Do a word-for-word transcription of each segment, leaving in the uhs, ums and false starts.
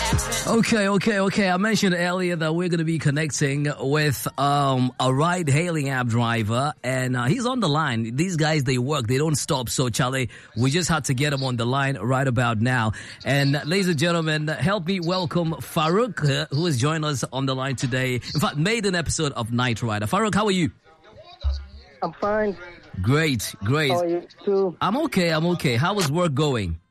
Okay, okay, okay. I mentioned earlier that we're going to be connecting with um, a ride-hailing app driver, and uh, he's on the line. These guys, they work. They don't stop. So, Charlie, we just had to get him on the line right about now. And, uh, ladies and gentlemen, help me welcome Farouk, uh, who has joined us on the line today. In fact, made an episode of Night Rider. Farouk, how are you? I'm fine. Great, great. How are you too? I'm okay, I'm okay. How is work going?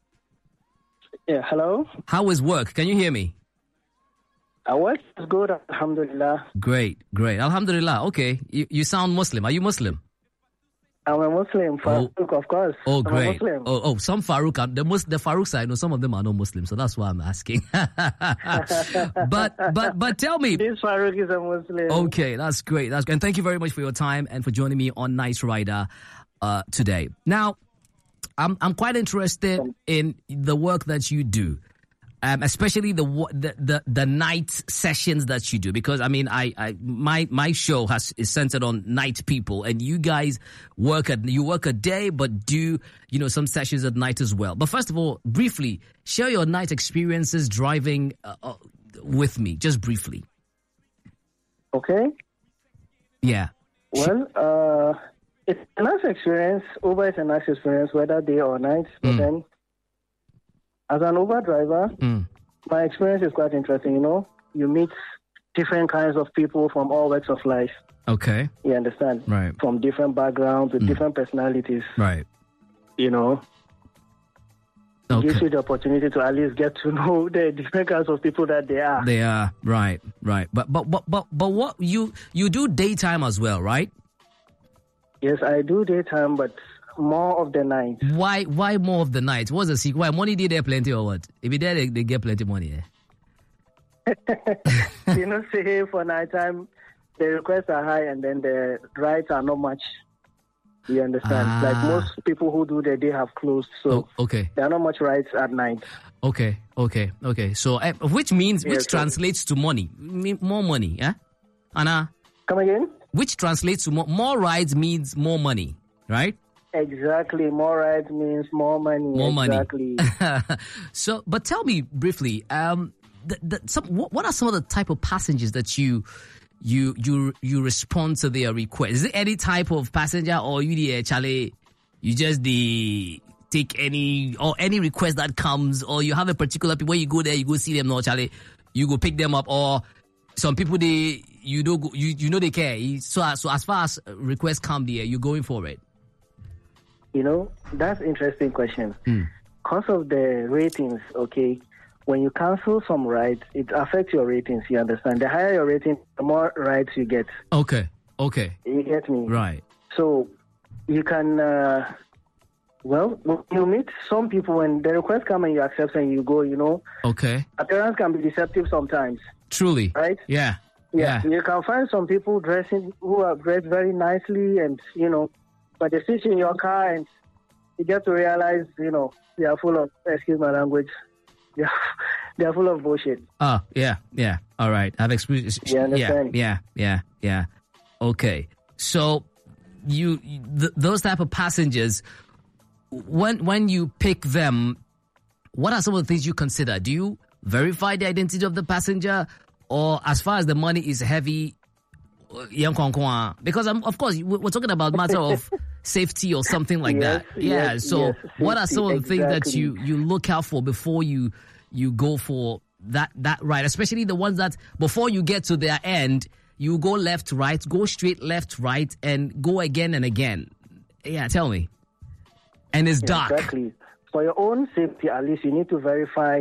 Yeah, hello? How is work? Can you hear me? Our work is good, alhamdulillah. Great, great. Alhamdulillah. Okay. You, you sound Muslim. Are you Muslim? I'm a Muslim, Farouk, oh. of course. Oh, I'm great. A Muslim. Oh, oh, some Farouk, are, the, Mus- the Farouks I know, some of them are not Muslim, so that's why I'm asking. but, but, but tell me. This Farouk is a Muslim. Okay, that's great. That's great. And thank you very much for your time and for joining me on Night Rider uh, today. Now, I'm I'm quite interested in the work that you do, um, especially the, the the the night sessions that you do. Because I mean, I, I my my show has is centered on night people, and you guys work at you work a day, but do you know some sessions at night as well. But first of all, briefly share your night experiences driving uh, uh, with me, just briefly. Okay. Yeah. Well, uh. It's a nice experience. Uber is a nice experience, whether day or night. But Mm. then, as an Uber driver, Mm. my experience is quite interesting. You know, you meet different kinds of people from all walks of life. Okay. You understand? Right. From different backgrounds with Mm. different personalities. Right. You know, it Okay. gives you the opportunity to at least get to know the different kinds of people that they are. They are right, right. But but but but but what you you do daytime as well, right? Yes, I do daytime, but more of the night. Why why more of the night? What's the secret? Why money did there plenty or what? If it there they, they get plenty money. Eh? You know, say for nighttime, the requests are high and then the rides are not much. You understand? Ah. Like most people who do the day have closed, so Oh, okay, there are not much rides at night. okay, okay, okay. So uh, which means which Yes, sir. translates to money, Me- more money, yeah? Anna, Come again? which translates to more, more rides means more money, right? Exactly. More rides means more money. More exactly. money. So, but tell me briefly, um, the, the, some, what, what are some of the type of passengers that you you you you respond to their request? Is it any type of passenger, or you the Charlie, you just the take any or any request that comes, or you have a particular people when you go there, you go see them, no Charlie, you go pick them up, or some people they you don't go, you you know they care. So so as far as requests come there, you're going for it. You know, that's an interesting question. Mm. Because of the ratings, okay, when you cancel some rides, it affects your ratings, you understand? The higher your rating, the more rides you get. Okay, okay, You get me? right. So you can, uh, well, you meet some people when the requests come and you accept and you go, you know. Okay. Appearance can be deceptive sometimes, Truly. right? Yeah. Yeah. Yeah. You can find some people dressing who are dressed very nicely and, you know, but they sit in your car and you get to realize, you know, they are full of, excuse my language, they are, they are full of bullshit. Oh, yeah, yeah. All right. I've experienced. You understand? Yeah, yeah, yeah, yeah. Okay. So you, th- those type of passengers, when when you pick them, what are some of the things you consider? Do you verify the identity of the passenger, or as far as the money is heavy, young kwankwa? Because I'm, of course, we're talking about matter of safety or something like Yes, that. Yeah. yes, so, yes, what are some of the safety, things that exactly. you you look out for before you you go for that that ride? Especially the ones that before you get to their end, you go left, right, go straight, left, right, and go again and again. Yeah, tell me. And it's dark. Exactly. For your own safety, at least you need to verify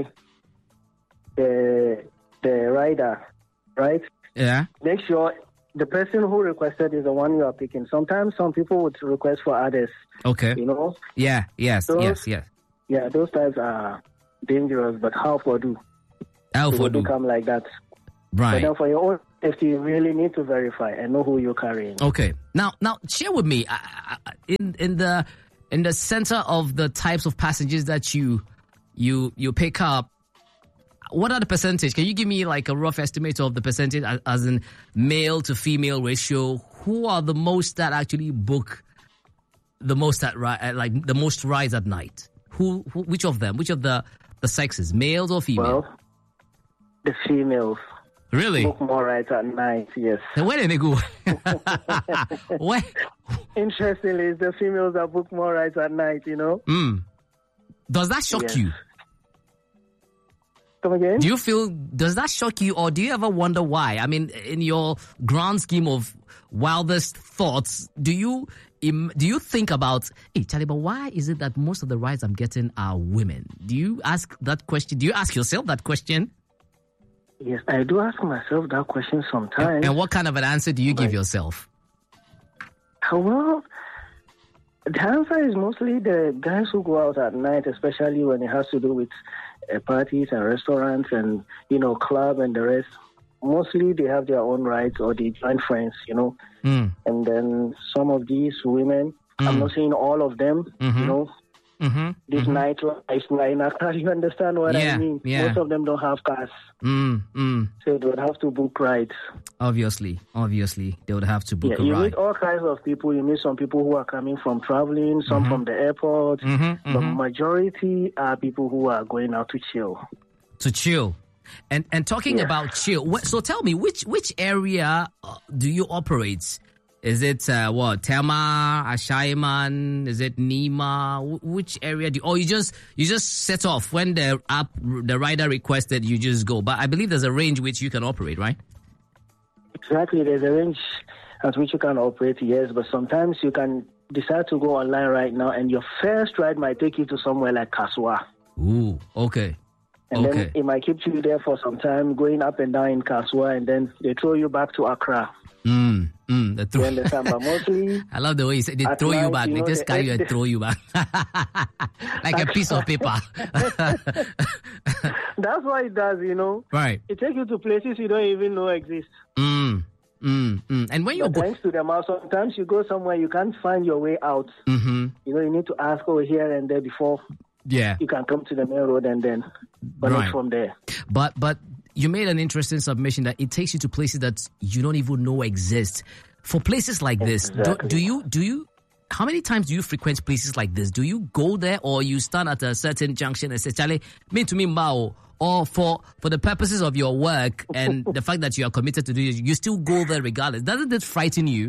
the the rider, right? Yeah. Make sure the person who requested is the one you are picking. Sometimes some people would request for others, Okay. you know. Yeah. Yes. Those- yes. Yes. Yeah, those types are dangerous, but how for do? How They for will do? become like that. But Right. then for your own safety, you really need to verify and know who you're carrying. Okay. Now, now share with me uh, uh, in in the in the center of the types of passengers that you you you pick up. What are the percentage? Can you give me like a rough estimate of the percentage as, as in male to female ratio? Who are the most that actually book the most at ri- like the most rides at night? Who, who which of them? Which of the the sexes, males or female? Well, the females. Really? Book more rides at night, yes. Where did they go? Where? Interestingly, it's the females that book more rides at night, you know? Mm. Does that shock Yes. you? Come again? Do you feel, does that shock you, or do you ever wonder why? I mean, in your grand scheme of wildest thoughts, do you im- do you think about, hey, Charlie, but why is it that most of the rides I'm getting are women? Do you ask that question? Do you ask yourself that question? Yes, I do ask myself that question sometimes. And what kind of an answer do you give Right. yourself? Well, the answer is mostly the guys who go out at night, especially when it has to do with uh, parties and restaurants and, you know, club and the rest. Mostly they have their own rights or they join friends, you know. Mm. And then some of these women, Mm. I'm not saying all of them, Mhm. you know, Mm-hmm. this mm-hmm. nightlife line. Actually, you understand what Yeah, I mean? yeah. Most of them don't have cars, Mm, mm. so they would have to book rides. Obviously, obviously, they would have to book Yeah, a you ride. meet all kinds of people. You meet some people who are coming from traveling, some Mhm. from the airport, Mhm, but mhm. majority are people who are going out to chill. To chill. And and talking Yeah. about chill, wh- so tell me, which which area uh, do you operate? Is it uh, what, Tema, Ashaiman? Is it Nima? Wh- which area do you, or you just you just set off when the app the rider requested, you just go? But I believe there's a range which you can operate, right? Exactly, there's a range at which you can operate, yes, but sometimes you can decide to go online right now, and your first ride might take you to somewhere like Kaswa. Ooh, okay. And Okay. then it might keep you there for some time, going up and down in Kaswa, and then they throw you back to Accra. Mm, mm, the You throw- understand? But mostly, I love the way you say they At throw you night, back. you They know, just the- carry you and the- throw you back. Like a piece of paper. that's what it does, you know. Right. It takes you to places you don't even know exist. Mm, mm, mm. And when you But go... thanks to the map, sometimes you go somewhere, you can't find your way out. Mm-hmm. You know, you need to ask over here and there before Yeah. you can come to the main road and then connect Right. from there. But but you made an interesting submission that it takes you to places that you don't even know exist. For places like this, do, Exactly. do you do you how many times do you frequent places like this? Do you go there, or you stand at a certain junction and say, Charlie, me to me Mao, or for for the purposes of your work and the fact that you are committed to do it, you still go there regardless? Doesn't it frighten you?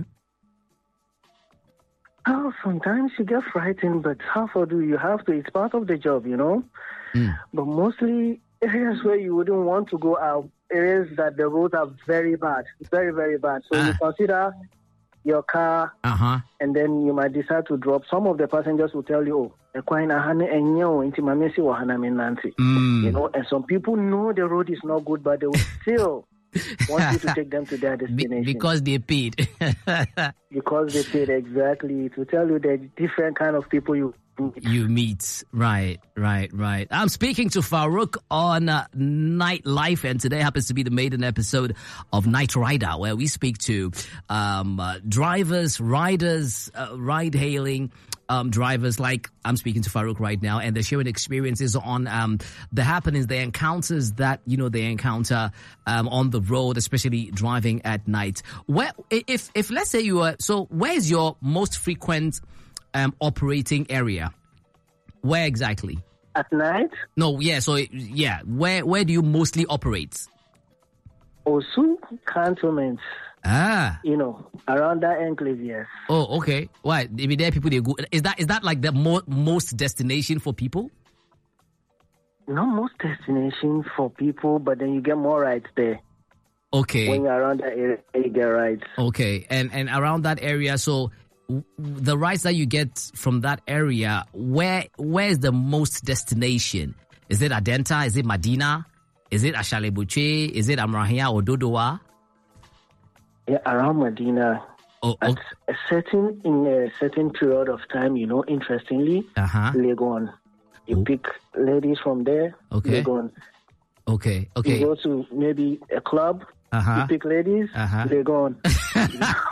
Oh, sometimes you get frightened, but how for do you have to? It's part of the job, you know. Mm. But mostly areas where you wouldn't want to go are areas that the roads are very bad, very very bad. So Ah. you consider your car, Uh-huh. and then you might decide to drop. Some of the passengers will tell you, "Oh, ekwan na hane enyo inti mamesi wa hana minanti." Mm. You know, and some people know the road is not good, but they will still want you to take them to their Be- destination because they paid. because they paid exactly to tell you the different kind of people you meet. You meet. Right, right, right. I'm speaking to Farouk on uh, Nightlife, and today happens to be the maiden episode of Night Rider, where we speak to um, uh, drivers, riders, uh, ride-hailing um, drivers, like I'm speaking to Farouk right now, and they're sharing experiences on um, the happenings, the encounters that, you know, they encounter um, on the road, especially driving at night. Where, if, if let's say you are, so where's your most frequent Um, operating area? Where exactly? At night, No, yeah. So yeah, where where do you mostly operate? Osu cantonment, Ah, you know, around that enclave, yes. oh, okay. Why? Maybe there people they go. Is that is that like the mo- most destination for people? Not most destination for people, but then you get more rides there. Okay, When you're around that area, you get rides. okay, and and around that area, so w- the rides that you get from that area, where where is the most destination? Is it Adenta? Is it Medina? Is it Ashalebuche? Is it Amrahia or Dodowa? Yeah, around Medina. Oh, At a certain in a certain period of time, you know, interestingly, uh huh. Legon. You Oh. pick ladies from there. Okay. Legon. Okay, You okay. go to maybe a club. Uh huh. You pick ladies. Uh-huh. Legon. You know?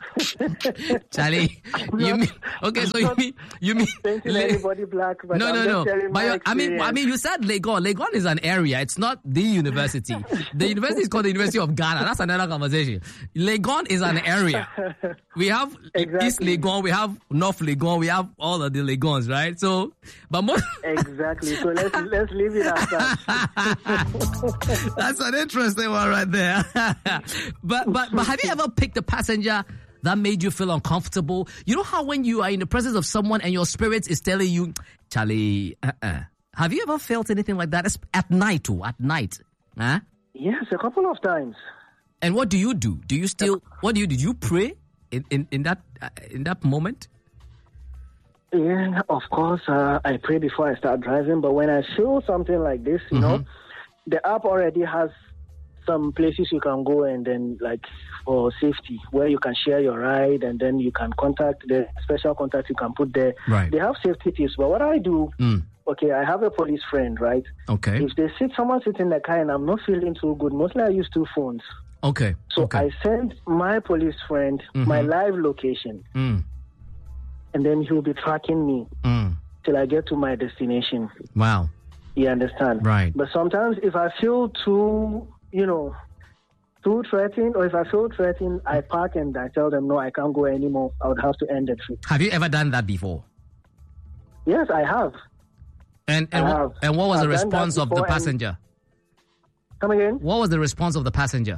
Charlie, you mean okay? So you mean you mean painting anybody black? But no, I'm no, just no. But I mean, I mean, you said Legon. Legon is an area. It's not the university. The university is called the University of Ghana. That's another conversation. Legon is an area. We have exactly. East Legon, we have North Legon, we have all of the Legons, right? So, but most exactly. So let's let's leave it at that. That's an interesting one right there. but but but have you ever picked a passenger that made you feel uncomfortable? You know how when you are in the presence of someone and your spirit is telling you, Charlie, uh-uh. Have you ever felt anything like that? At night too, at night. Huh? Yes, a couple of times. And what do you do? Do you still, what do you, did you pray in, in, in that uh, in that moment? Yeah, of course, uh, I pray before I start driving, but when I feel something like this, you mm-hmm. know, the app already has some places you can go and then like for safety where you can share your ride and then you can contact the special contact you can put there. Right. They have safety tips, but what I do, mm. okay, I have a police friend, right? Okay. If they sit someone sitting in the car and I'm not feeling too good, mostly I use two phones. Okay. So okay. I send my police friend mm-hmm. my live location mm. and then he'll be tracking me mm. till I get to my destination. Wow. You understand? Right. But sometimes if I feel too, you know, too threatened, or if I feel threatened, I park and I tell them, no, I can't go anymore. I would have to end the trip. Have you ever done that before? Yes, I have. And and, I what, have. and what was I've the response of the passenger? Come again? What was the response of the passenger?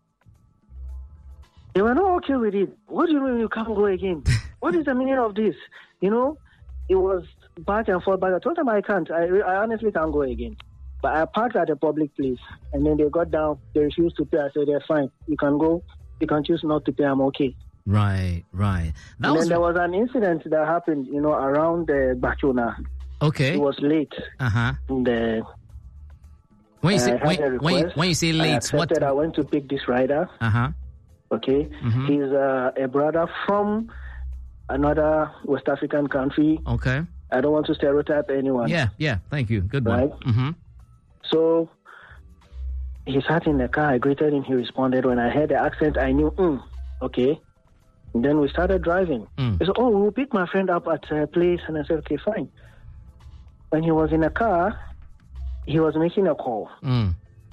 They were not okay with it. What do you mean you can't go again? What is the meaning of this? You know, it was back and forth, but I told them I can't. I, I honestly can't go again. But I parked at a public place, and then they got down. They refused to pay. I said, they're fine. You can go. You can choose not to pay. I'm okay. Right, right. That and was... then there was an incident that happened, you know, around the Bachona. Okay. It was late. Uh-huh. The, when you say, when, when, you, when you say late, I what? I went to pick this rider. Uh-huh. Okay. Mm-hmm. He's uh, a brother from another West African country. Okay. I don't want to stereotype anyone. Yeah, yeah. Thank you. Good one. Right? Mm-hmm. So he sat in the car. I greeted him. He responded. When I heard the accent, I knew, mm, okay. And then we started driving. Mm. He said, oh, we'll pick my friend up at a place. And I said, okay, fine. When he was in the car, he was making a call. Mm.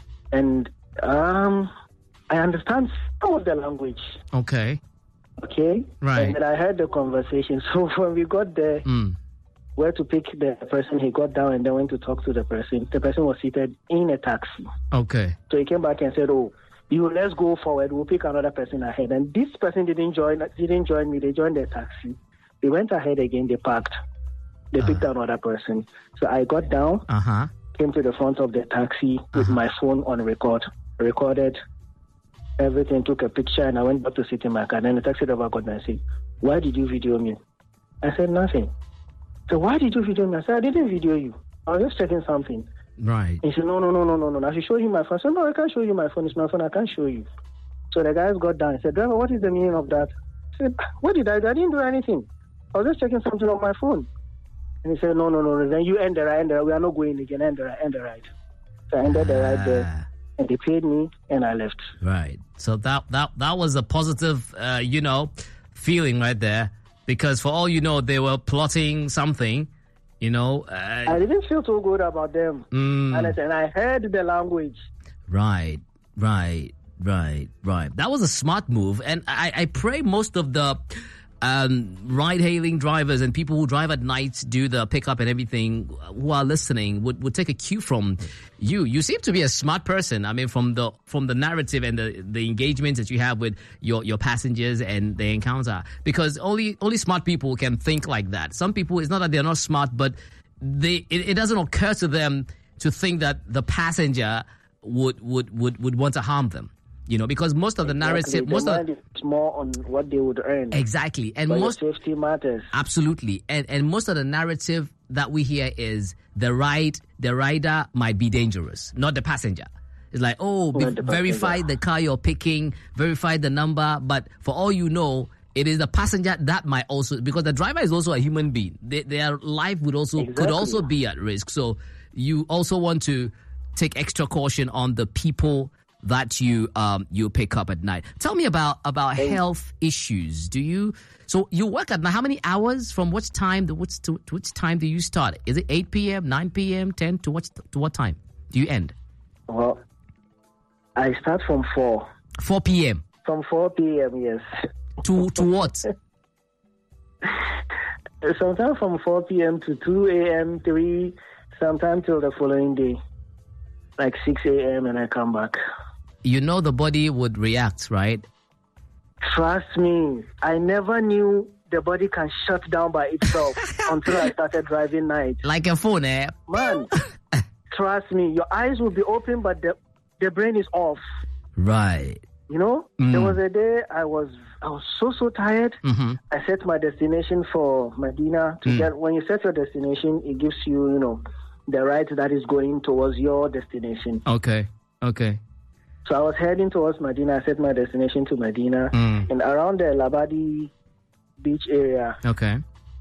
And um, I understand some of the language. Okay. Okay? Right. And then I heard the conversation. So when we got there, mm. where to pick the person, he got down and then went to talk to the person. The person was seated in a taxi. Okay. So he came back and said, oh, you let's go forward. We'll pick another person ahead. And this person didn't join didn't join me. They joined the taxi. They went ahead again. They parked. They uh-huh. picked another person. So I got down, uh-huh. came to the front of the taxi uh-huh. with my phone on record, recorded everything, took a picture, and I went back to sit in my car. Then the taxi driver got me and said, why did you video me? I said, nothing. So why did you video me? I said, I didn't video you. I was just checking something. Right. He said, no, no, no, no, no, no. I should show you my phone. I said, no, I can't show you my phone. It's my phone. I can't show you. So the guys got down and said, driver, what is the meaning of that? I said, what did I do? I didn't do anything. I was just checking something on my phone. And he said, no, no, no, no. Then you end the ride, end the ride. We are not going again. End the ride, end the ride. So I ended the ride there. And they paid me and I left. Right. So that that that was a positive, uh, you know, feeling right there. Because for all you know, they were plotting something, you know. Uh, I didn't feel too good about them. Mm. And, I, and I heard the language. Right, right, right, right. That was a smart move. And I, I pray most of the um, ride-hailing drivers and people who drive at night, do the pickup and everything, who are listening, would, would take a cue from you. You seem to be a smart person. I mean, from the from the narrative and the, the engagement that you have with your, your passengers and the encounter. Because only only smart people can think like that. Some people, it's not that they're not smart, but they it, it doesn't occur to them to think that the passenger would would, would, would want to harm them. You know, because most of the exactly. narrative, most of it's more on what they would earn. Exactly, and but most safety matters. Absolutely, and and most of the narrative that we hear is the ride, the rider might be dangerous, not the passenger. It's like, oh, be, the verify the car you're picking, verify the number, but for all you know, it is the passenger that might also, because the driver is also a human being. They, their life would also exactly. could also be at risk. So you also want to take extra caution on the people that you um you pick up at night. Tell me about about health issues. Do you so you work at night? How many hours? From which time to which to, to which time do you start? Is it eight p.m., nine p.m., ten to what to what time do you end? Well, I start from four. four p.m. From four p.m. Yes. To to what? Sometimes from four p.m. to two a.m., three, sometimes till the following day, like six a.m. and I come back. You know the body would react, right? Trust me, I never knew the body can shut down by itself until I started driving night. Like a phone, eh? Man, trust me, your eyes will be open, but the, the brain is off. Right. You know, Mm. there was a day I was I was so so tired. Mm-hmm. I set my destination for Medina. To Mm. get when you set your destination, it gives you you know the right that is going towards your destination. Okay. Okay. So I was heading towards Medina. I set my destination to Medina, Mm. and around the Labadi beach area, Okay.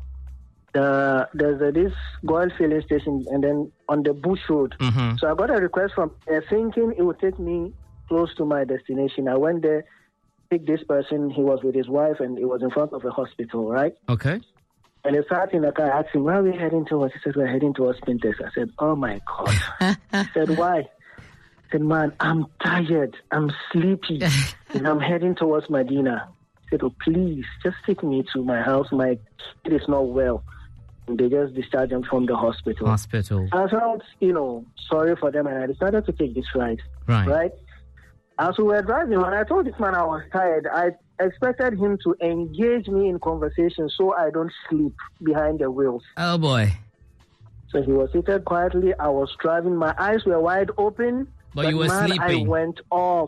the, there's a, this Goil filling station, and then on the bush road. Mm-hmm. So I got a request from uh, thinking it would take me close to my destination. I went there, picked this person. He was with his wife, and it was in front of a hospital, right? Okay. And I sat in the car. I asked him, where are we heading towards? He said, we're heading towards Pinterest. I said, oh my God. He said, why? I said, man, I'm tired. I'm sleepy. And I'm heading towards Medina. He said, oh, please, just take me to my house. My kid is not well. And they just discharged him from the hospital. Hospital. I felt, you know, sorry for them, and I decided to take this ride. Right. Right? As we were driving, when I told this man I was tired, I expected him to engage me in conversation so I don't sleep behind the wheels. Oh boy. So he was seated quietly. I was driving. My eyes were wide open. But you were man, sleeping. I went off.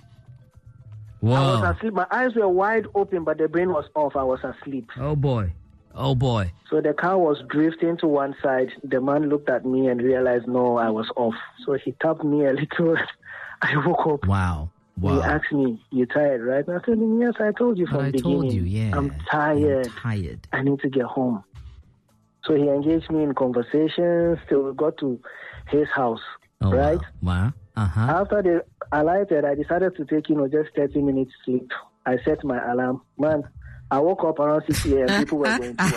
I Whoa. was asleep. My eyes were wide open, but the brain was off. I was asleep. Oh boy. Oh boy. So the car was drifting to one side. The man looked at me and realized, no, I was off. So he tapped me a little. I woke up. Wow. He Wow. asked me, you tired, right? And I told him, yes, I told you But from I the beginning. told you, yeah. I'm tired. I'm tired. I need to get home. So he engaged me in conversations till we got to his house, Oh, right? Wow. Wow. Uh-huh. After they alighted, I decided to take, you know, just thirty minutes sleep. I set my alarm. Man, I woke up around six a.m. People were going to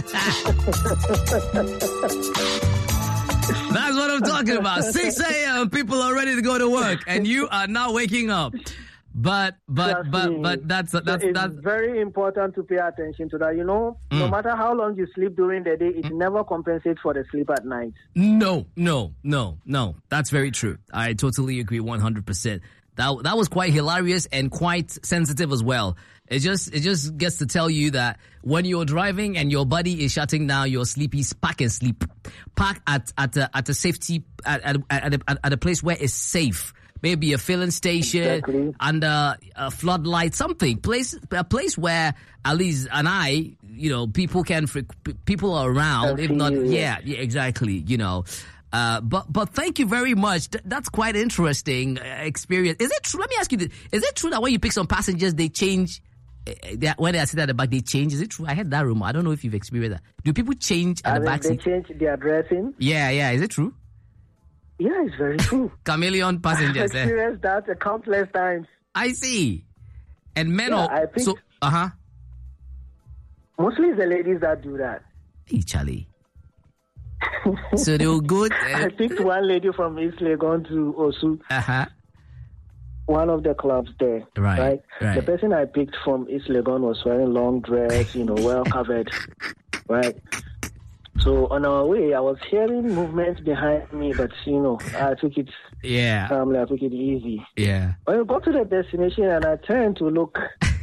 work. That's what I'm talking about. six a.m. people are ready to go to work, and you are not waking up. But but Trust but me. but that's So that's it's that's very important to pay attention to that. You know, no Mm. matter how long you sleep during the day, it never compensates for the sleep at night. no no no no. That's very true. I totally agree, one hundred percent. That that was quite hilarious and quite sensitive as well. It just it just gets to tell you that when you're driving and your body is shutting down, you're sleepy. Park and sleep. Park at at a, at a safety at at at a, at a place where it's safe. Maybe a filling station, Exactly. under a floodlight, something place a place where at least and I, you know, people can people are around. Can If see not, you, yeah, yeah, exactly. You know. Uh, but but thank you very much. Th- that's quite interesting uh, experience. Is it true? Let me ask you this: is it true that when you pick some passengers, they change? Uh, they, when they are sitting at the back, they change. Is it true? I heard that rumor. I don't know if you've experienced that. Do people change at And the then back they seat? change their dressing. Yeah, yeah. Is it true? Yeah, it's very true. Chameleon I've passengers. eh? experienced that a countless times. I see. And men Yeah, are I think- so. Uh huh. Mostly it's the ladies that do that. Hey, Charlie. So they will go. I picked one lady from East Legon to Osu, Uh huh. one of the clubs there. Right, Right. right. The person I picked from East Legon was wearing long dress, you know, well covered. Right. So on our way, I was hearing movements behind me, but you know, I took it Yeah. calmly. I took it easy. Yeah. When I got to the destination and I turned to look,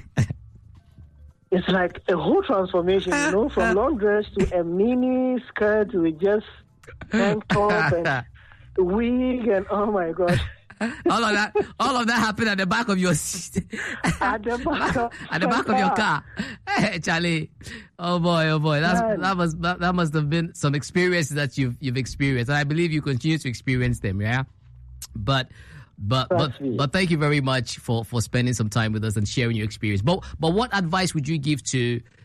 it's like a whole transformation, you know, from long dress to a mini skirt with just tank top and wig and oh my God. all of that, all of that happened at the back of your seat, At the back of, at the back of your car. Hey, Charlie, oh boy, oh boy, that's Man. that must that, that must have been some experiences that you've you've experienced, and I believe you continue to experience them. Yeah, but. But but Trust me. but thank you very much for, for spending some time with us and sharing your experience. But but what advice would you give to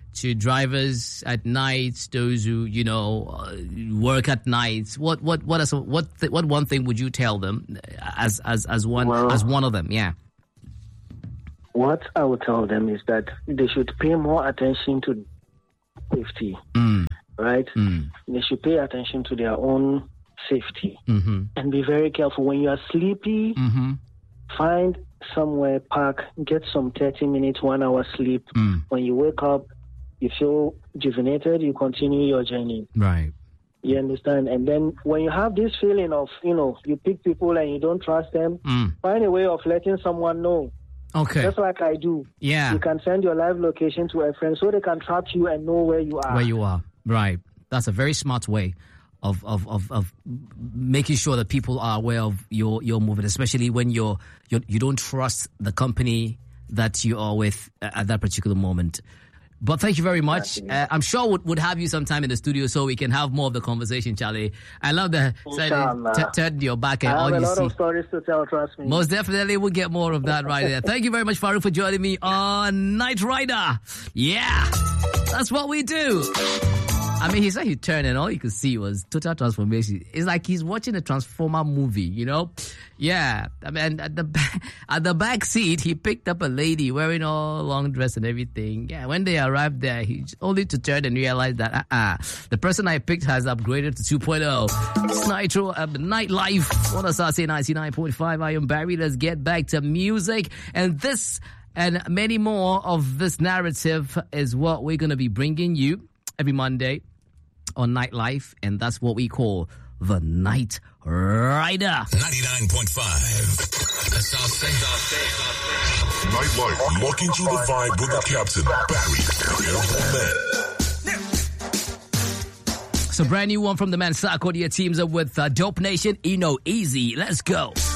to drivers at night, those who, you know, uh, work at night? What what what is what th- what one thing would you tell them as as as one well, as one of them? Yeah. What I would tell them is that they should pay more attention to safety, mm. right? Mm. They should pay attention to their own safety mm-hmm. and be very careful. When you are sleepy, mm-hmm. find somewhere, park, get some thirty minutes, one hour sleep. Mm. When you wake up, you feel rejuvenated, you continue your journey. Right. You understand? And then when you have this feeling of, you know, you pick people and you don't trust them, mm. find a way of letting someone know. Okay. Just like I do. Yeah. You can send your live location to a friend so they can track you and know where you are. Where you are. Right. That's a very smart way of of, of, of making sure that people are aware of your, your movement, especially when you're, you're, you don't trust the company that you are with at that particular moment. But thank you very much. Uh, I'm sure we'll, we'll have you sometime in the studio so we can have more of the conversation, Charlie. I love the t- turn your back and I all have you a lot see. of stories to tell, trust me. Most definitely, we'll get more of that right there. Thank you very much, Farouk, for joining me on Night Rider. Yeah, that's what we do. I mean, he said he turned and all you could see was total transformation. It's like he's watching a Transformer movie, you know? Yeah. I mean, at the back, at the back seat, he picked up a lady wearing all long dress and everything. Yeah. When they arrived there, he only to turn and realize that uh-uh, the person I picked has upgraded to two point oh. It's Nitro uh, Nightlife. What does I say? ninety-nine point five. I am Barry. Let's get back to music. And this and many more of this narrative is what we're going to be bringing you every Monday on Nightlife, and that's what we call the Night Rider. ninety-nine point five. That's our thing. Nightlife, lock into the vibe with the captain, Barry, Careful Man. So brand new one from the man Sarkodie teams up with uh, Dope Nation, Eno Easy. Let's go.